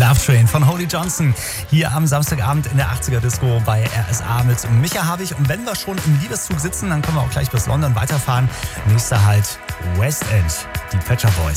Love Train von Holly Johnson hier am Samstagabend in der 80er Disco bei RSA mit Micha Havig. Und wenn wir schon im Liebeszug sitzen, dann können wir auch gleich bis London weiterfahren. Nächster Halt West End, die Pet Shop Boys.